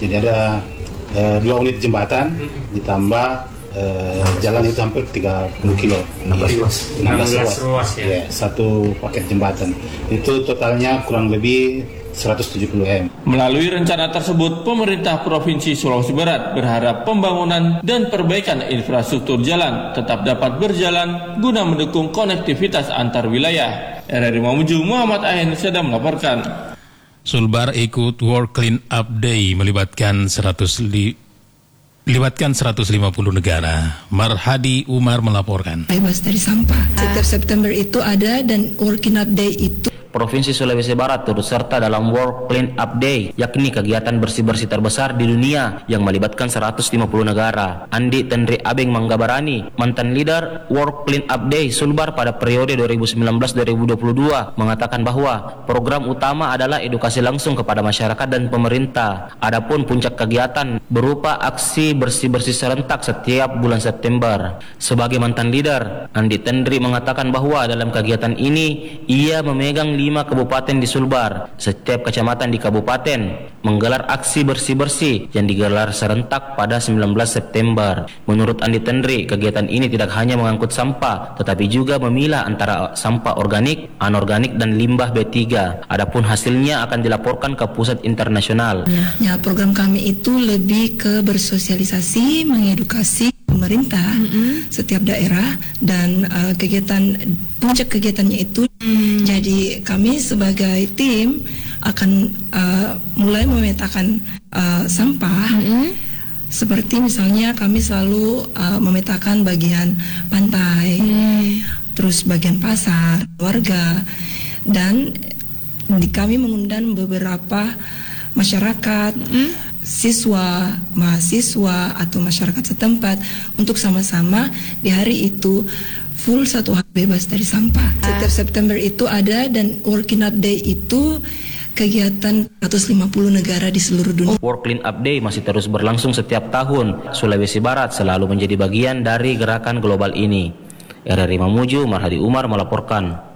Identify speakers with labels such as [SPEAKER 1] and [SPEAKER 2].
[SPEAKER 1] Jadi ada 2 unit jembatan ditambah jalan itu hampir 30 kilo. 16 ruas ya. Satu paket jembatan. Itu totalnya kurang lebih 170 M.
[SPEAKER 2] Melalui rencana tersebut, pemerintah Provinsi Sulawesi Barat berharap pembangunan dan perbaikan infrastruktur jalan tetap dapat berjalan guna mendukung konektivitas antar wilayah. RRI Mamuju, Muhammad Ahen sedang melaporkan.
[SPEAKER 3] Sulbar ikut World Clean Up Day melibatkan 150 negara. Marhadi Umar melaporkan.
[SPEAKER 4] Bebas dari sampah. Setiap September itu ada, dan World Clean Up Day itu
[SPEAKER 5] Provinsi Sulawesi Barat turut serta dalam World Clean Up Day, yakni kegiatan bersih-bersih terbesar di dunia yang melibatkan 150 negara. Andi Tendri Abeng Manggabarani, mantan leader World Clean Up Day Sulbar pada periode 2019-2022, mengatakan bahwa program utama adalah edukasi langsung kepada masyarakat dan pemerintah. Adapun puncak kegiatan berupa aksi bersih-bersih serentak setiap bulan September. Sebagai mantan leader, Andi Tendri mengatakan bahwa dalam kegiatan ini ia memegang 5 kabupaten di Sulbar. Setiap kecamatan di kabupaten menggelar aksi bersih-bersih yang digelar serentak pada 19 September. Menurut Andi Tendri, kegiatan ini tidak hanya mengangkut sampah, tetapi juga memilah antara sampah organik, anorganik, dan limbah B3. Adapun hasilnya akan dilaporkan ke pusat internasional.
[SPEAKER 4] Ya, program kami itu lebih ke bersosialisasi, mengedukasi pemerintah setiap daerah, dan puncak kegiatannya itu jadi kami sebagai tim akan mulai memetakan sampah. Seperti misalnya kami selalu memetakan bagian pantai, terus bagian pasar, warga, dan kami mengundang beberapa masyarakat, siswa, mahasiswa, atau masyarakat setempat untuk sama-sama di hari itu full 1 hari bebas dari sampah. Setiap September itu ada, dan World Clean Up Day itu kegiatan 150 negara di seluruh dunia.
[SPEAKER 5] World Clean Up Day masih terus berlangsung setiap tahun. Sulawesi Barat selalu menjadi bagian dari gerakan global ini. RRI Mamuju, Marhadi Umar melaporkan.